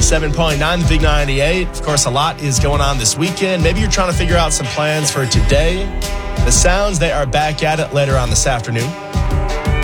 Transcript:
97.9, the Big 98. Of course, a lot is going on this weekend. Maybe you're trying to figure out some plans for today. The Sounds, they are back at it later on this afternoon.